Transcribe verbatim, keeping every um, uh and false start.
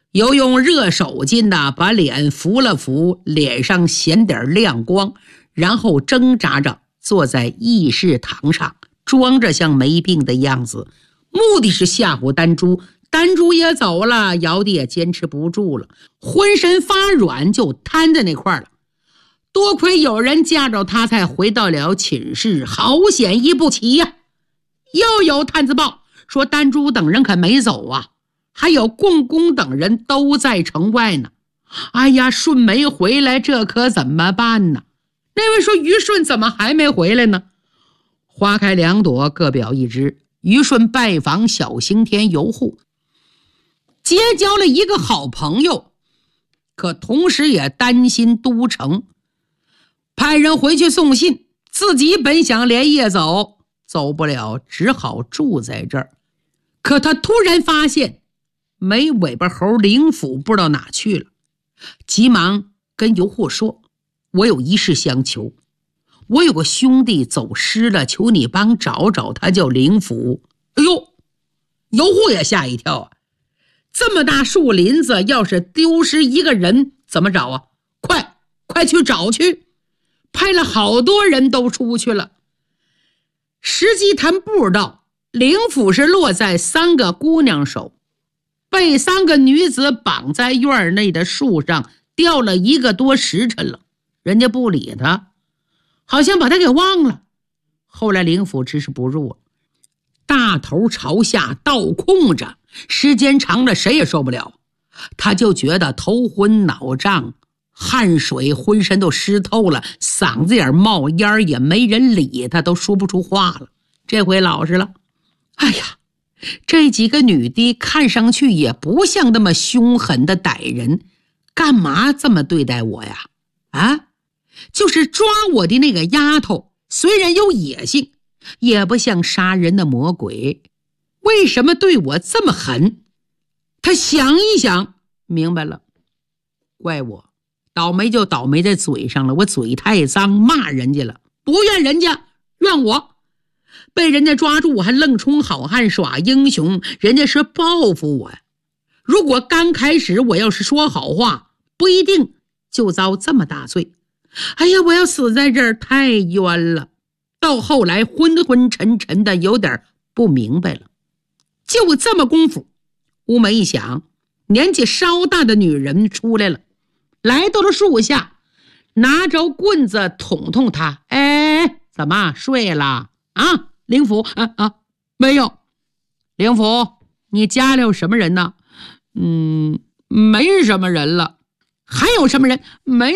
又用热手巾呐把脸扶了扶，脸上显点亮光，然后挣扎着坐在议事堂上，装着像没病的样子，目的是吓唬丹珠。丹珠也走了，姚帝也坚持不住了，浑身发软，就瘫在那块了。多亏有人架着他才回到了寝室，好险一步棋呀、啊！又有探子报说丹珠等人可没走啊，还有共工等人都在城外呢。哎呀，顺没回来，这可怎么办呢？那位说于顺怎么还没回来呢？花开两朵，各表一枝。于顺拜访小刑天游护，结交了一个好朋友，可同时也担心都城，派人回去送信，自己本想连夜走，走不了，只好住在这儿。可他突然发现没尾巴猴灵甫不知道哪去了，急忙跟游护说，我有一事相求，我有个兄弟走失了，求你帮找找，他叫灵甫。哎呦，游护也吓一跳啊！这么大树林子，要是丢失一个人怎么找啊？快快去找去！派了好多人都出去了。实际他们不知道，灵甫是落在三个姑娘手，被三个女子绑在院内的树上吊了一个多时辰了，人家不理他，好像把他给忘了。后来灵甫知识不入了，大头朝下倒空着，时间长了谁也受不了，他就觉得头昏脑胀，汗水浑身都湿透了，嗓子眼冒烟，也没人理他，都说不出话了。这回老实了，哎呀，这几个女的看上去也不像那么凶狠的歹人，干嘛这么对待我呀？啊，就是抓我的那个丫头，虽然有野性，也不像杀人的魔鬼，为什么对我这么狠？他想一想明白了，怪我倒霉就倒霉在嘴上了，我嘴太脏，骂人家了，不怨人家，怨我。被人家抓住我还愣充好汉耍英雄，人家是报复我呀。如果刚开始我要是说好话，不一定就遭这么大罪。哎呀，我要死在这儿太冤了。到后来昏昏沉沉的，有点不明白了。就这么功夫，乌梅一想，年纪稍大的女人出来了，来到了树下，拿着棍子捅捅他。哎，怎么睡了啊？灵甫啊啊，没有。灵甫，你家里有什么人呢？嗯，没什么人了。还有什么人？没